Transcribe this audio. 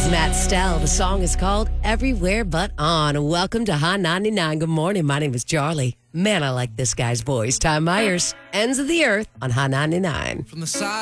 is Matt Stell. The song is called Everywhere But On. Welcome to Hot 99. Good morning. My name is Charlie. Man, I like this guy's voice. Tom Myers, Ends of the Earth on Hot 99. From the side